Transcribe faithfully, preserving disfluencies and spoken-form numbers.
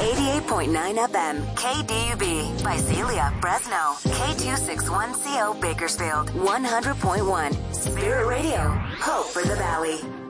eighty-eight point nine F M, K D U B, Visalia, Fresno, K two sixty-one C O Bakersfield, one hundred point one, Spirit Radio, Hope for the Valley.